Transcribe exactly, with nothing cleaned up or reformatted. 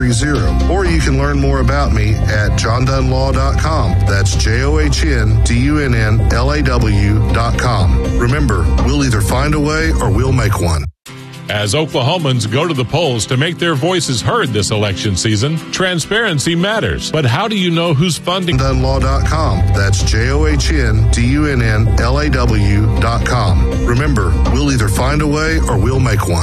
Zero. Or you can learn more about me at john dunn law dot com. That's J O H N D U N N L A W dot com. Remember, we'll either find a way or we'll make one. As Oklahomans go to the polls to make their voices heard this election season, transparency matters. But how do you know who's funding? john dunn law dot com. That's J O H N D U N N L A W dot com. Remember, we'll either find a way or we'll make one.